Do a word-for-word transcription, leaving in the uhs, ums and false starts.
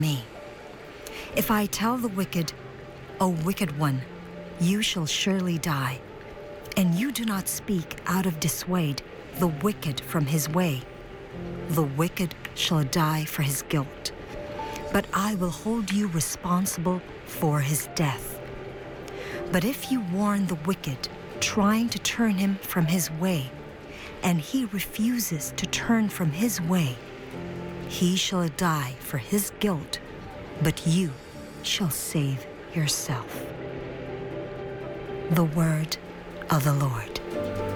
me. If I tell the wicked, O wicked one, you shall surely die, and you do not speak out of dissuade the wicked from his way, the wicked shall die for his guilt, but I will hold you responsible for his death. But if you warn the wicked, trying to turn him from his way, and he refuses to turn from his way, he shall die for his guilt, but you shall save yourself. The word of the Lord.